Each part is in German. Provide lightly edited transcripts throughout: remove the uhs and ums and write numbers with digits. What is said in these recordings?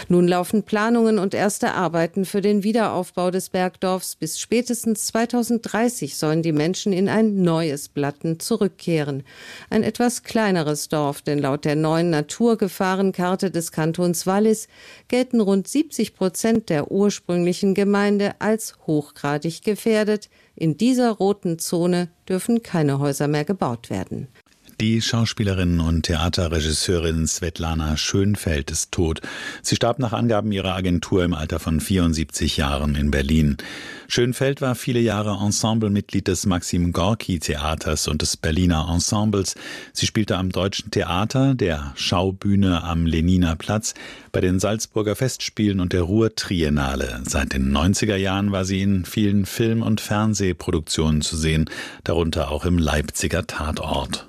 Nun laufen Planungen und erste Arbeiten für den Wiederaufbau des Bergdorfs. Bis spätestens 2030 sollen die Menschen in ein neues Blatten zurückkehren. Ein etwas kleineres Dorf, denn laut der neuen Naturgefahrenkarte des Kantons Wallis gelten rund 70% der ursprünglichen Gemeinde als hochgradig gefährdet. In dieser roten Zone dürfen keine Häuser mehr gebaut werden. Die Schauspielerin und Theaterregisseurin Svetlana Schönfeld ist tot. Sie starb nach Angaben ihrer Agentur im Alter von 74 Jahren in Berlin. Schönfeld war viele Jahre Ensemblemitglied des Maxim-Gorki-Theaters und des Berliner Ensembles. Sie spielte am Deutschen Theater, der Schaubühne am Leniner Platz, bei den Salzburger Festspielen und der Ruhr-Triennale. Seit den 90er Jahren war sie in vielen Film- und Fernsehproduktionen zu sehen, darunter auch im Leipziger Tatort.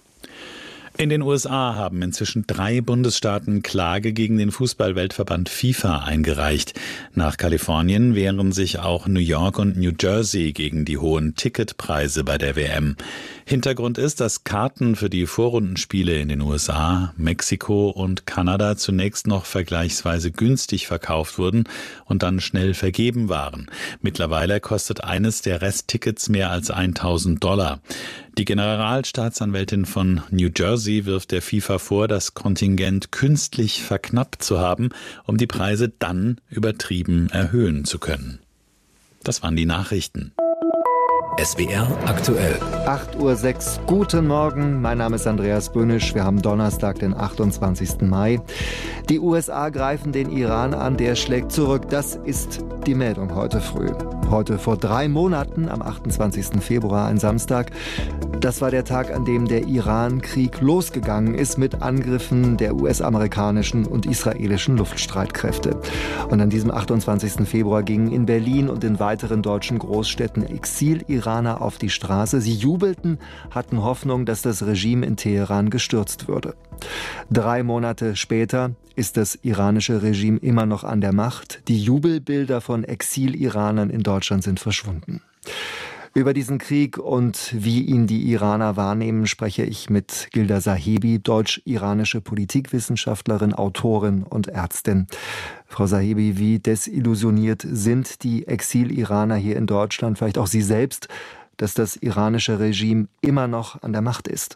In den USA haben inzwischen 3 Bundesstaaten Klage gegen den Fußball-Weltverband FIFA eingereicht. Nach Kalifornien wehren sich auch New York und New Jersey gegen die hohen Ticketpreise bei der WM. Hintergrund ist, dass Karten für die Vorrundenspiele in den USA, Mexiko und Kanada zunächst noch vergleichsweise günstig verkauft wurden und dann schnell vergeben waren. Mittlerweile kostet eines der Resttickets mehr als $1.000. Die Generalstaatsanwältin von New Jersey wirft der FIFA vor, das Kontingent künstlich verknappt zu haben, um die Preise dann übertrieben erhöhen zu können. Das waren die Nachrichten. SWR aktuell. 8:06 Uhr. Guten Morgen, mein Name ist Andreas Bönisch. Wir haben Donnerstag, den 28. Mai. Die USA greifen den Iran an, der schlägt zurück. Das ist die Meldung heute früh. Heute vor 3 Monaten, am 28. Februar, ein Samstag. Das war der Tag, an dem der Iran-Krieg losgegangen ist mit Angriffen der US-amerikanischen und israelischen Luftstreitkräfte. Und an diesem 28. Februar gingen in Berlin und in weiteren deutschen Großstädten Exil-Iraner auf die Straße. Sie jubelten, hatten Hoffnung, dass das Regime in Teheran gestürzt würde. 3 Monate später ist das iranische Regime immer noch an der Macht. Die Jubelbilder von Exil-Iranern in Deutschland sind verschwunden. Über diesen Krieg und wie ihn die Iraner wahrnehmen, spreche ich mit Gilda Sahebi, deutsch-iranische Politikwissenschaftlerin, Autorin und Ärztin. Frau Sahebi, wie desillusioniert sind die Exil-Iraner hier in Deutschland, vielleicht auch Sie selbst, dass das iranische Regime immer noch an der Macht ist?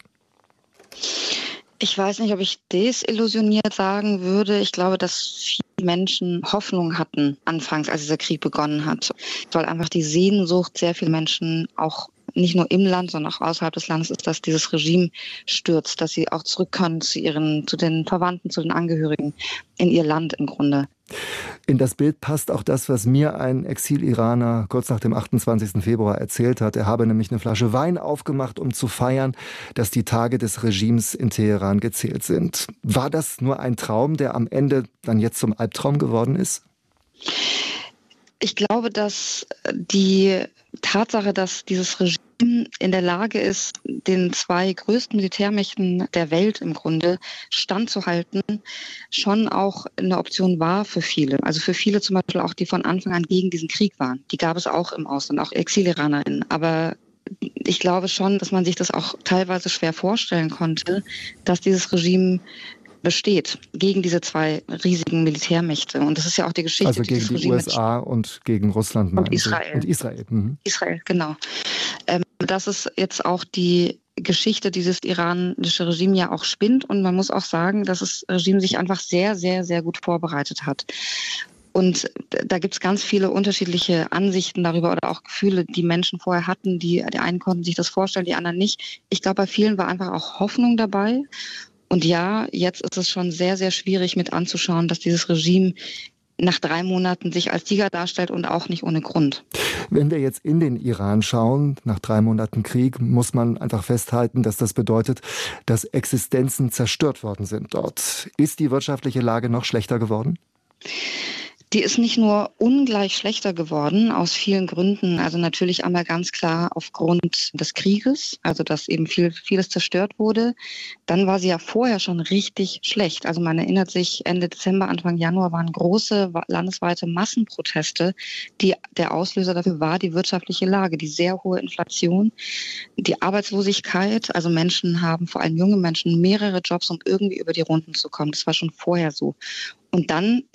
Ich weiß nicht, ob ich desillusioniert sagen würde. Ich glaube, dass viele Menschen Hoffnung hatten anfangs, als dieser Krieg begonnen hat. Weil einfach die Sehnsucht sehr viele Menschen auch nicht nur im Land, sondern auch außerhalb des Landes ist, dass dieses Regime stürzt, dass sie auch zurück können zu den Verwandten, zu den Angehörigen in ihr Land im Grunde. In das Bild passt auch das, was mir ein Exil-Iraner kurz nach dem 28. Februar erzählt hat. Er habe nämlich eine Flasche Wein aufgemacht, um zu feiern, dass die Tage des Regimes in Teheran gezählt sind. War das nur ein Traum, der am Ende dann jetzt zum Albtraum geworden ist? Ich glaube, dass die Tatsache, dass dieses Regime in der Lage ist, den 2 größten Militärmächten der Welt im Grunde standzuhalten, schon auch eine Option war für viele. Also für viele zum Beispiel auch, die von Anfang an gegen diesen Krieg waren. Die gab es auch im Ausland, auch Exil-IranerInnen. Aber ich glaube schon, dass man sich das auch teilweise schwer vorstellen konnte, dass dieses Regime besteht gegen diese 2 riesigen Militärmächte. Und das ist ja auch die Geschichte. Also gegen die USA und gegen Russland. Und Israel. Und Israel. Mhm. Israel, genau. Das ist jetzt auch die Geschichte, dieses iranische Regime ja auch spinnt. Und man muss auch sagen, dass das Regime sich einfach sehr, sehr, sehr gut vorbereitet hat. Und da gibt es ganz viele unterschiedliche Ansichten darüber oder auch Gefühle, die Menschen vorher hatten. Die einen konnten sich das vorstellen, die anderen nicht. Ich glaube, bei vielen war einfach auch Hoffnung dabei. Und ja, jetzt ist es schon sehr, sehr schwierig mit anzuschauen, dass dieses Regime nach 3 Monaten sich als Sieger darstellt und auch nicht ohne Grund. Wenn wir jetzt in den Iran schauen, nach 3 Monaten Krieg, muss man einfach festhalten, dass das bedeutet, dass Existenzen zerstört worden sind dort. Ist die wirtschaftliche Lage noch schlechter geworden? Die ist nicht nur ungleich schlechter geworden, aus vielen Gründen. Also natürlich einmal ganz klar aufgrund des Krieges, also dass eben vieles zerstört wurde. Dann war sie ja vorher schon richtig schlecht. Also man erinnert sich, Ende Dezember, Anfang Januar waren große landesweite Massenproteste. Der Auslöser dafür war die wirtschaftliche Lage, die sehr hohe Inflation, die Arbeitslosigkeit. Also Menschen haben, vor allem junge Menschen, mehrere Jobs, um irgendwie über die Runden zu kommen. Das war schon vorher so. Und dann